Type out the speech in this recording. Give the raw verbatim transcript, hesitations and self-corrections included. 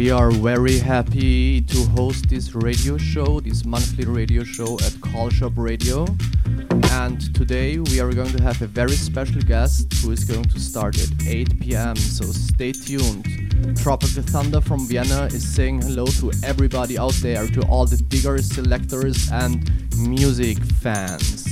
We are very happy to host this radio show, this monthly radio show at Call Shop Radio. And today we are going to have a very special guest who is going to start at eight p.m. So stay tuned. Tropical Thunder from Vienna is saying hello to everybody out there, to all the diggers, selectors and music fans.